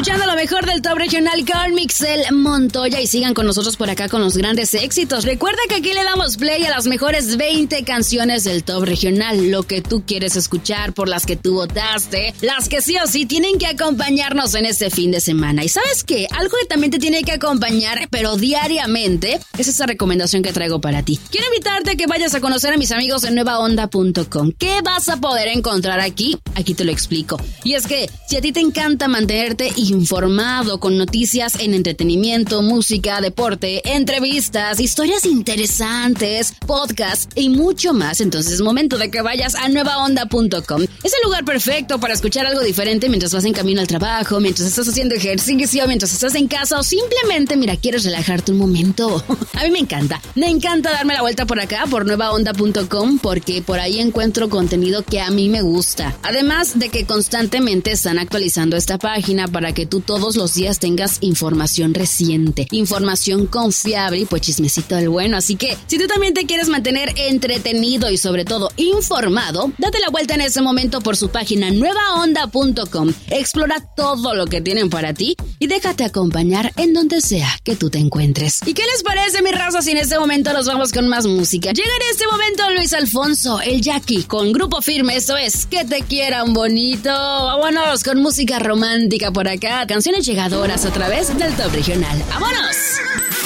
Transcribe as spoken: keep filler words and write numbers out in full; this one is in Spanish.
escuchando lo mejor del top regional con Mixel Montoya y sigan con nosotros por acá con los grandes éxitos. Recuerda que aquí le damos play a las mejores veinte canciones del top regional, lo que tú quieres escuchar, por las que tú votaste, las que sí o sí tienen que acompañarnos en este fin de semana. Y ¿sabes qué? Algo que también te tiene que acompañar, pero diariamente, es esa recomendación que traigo para ti. Quiero invitarte a que vayas a conocer a mis amigos en nueva onda punto com. ¿Qué vas a poder encontrar aquí? Aquí te lo explico. Y es que si a ti te encanta mantenerte informado con noticias en entretenimiento, música, deporte, entrevistas, historias interesantes, podcasts y mucho más, entonces es momento de que vayas a nueva onda punto com. Es el lugar perfecto para escuchar algo diferente mientras vas en camino al trabajo, mientras estás haciendo ejercicio, mientras estás en casa o simplemente, mira, quieres relajarte un momento. A mí me encanta, me encanta darme la vuelta por acá, por nueva onda punto com, porque por ahí encuentro contenido que a mí me gusta. Además de que constantemente están actualizando esta página para que tú todos los días tengas información reciente, información confiable y pues chismecito del bueno. Así que si tú también te quieres mantener entretenido y sobre todo informado, date la vuelta en ese momento por su página nueva onda punto com. Explora todo lo que tienen para ti y déjate acompañar en donde sea que tú te encuentres. ¿Y qué les parece, mi raza, si en este momento nos vamos con más música? Llega en este momento Luis Alfonso, el Jackie, con Grupo Firme. Esto es Que Te Quieran Bonito. Vámonos con música romántica por acá, canciones llegadoras a través del top regional. ¡Vámonos!